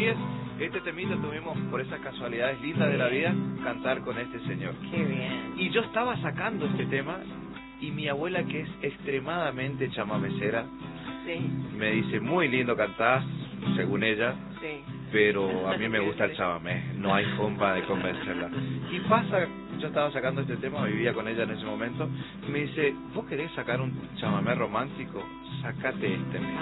10, este temita tuvimos, por esas casualidades lindas de la vida, cantar con este señor. Qué bien. Y yo estaba sacando este tema, y mi abuela, que es extremadamente chamamecera, Sí, me dice, muy lindo cantás, según ella, sí. pero a mí me gusta el chamamé, no hay forma de convencerla. Y pasa, yo estaba sacando este tema, vivía con ella en ese momento, y me dice, ¿vos querés sacar un chamamé romántico? Sacate este.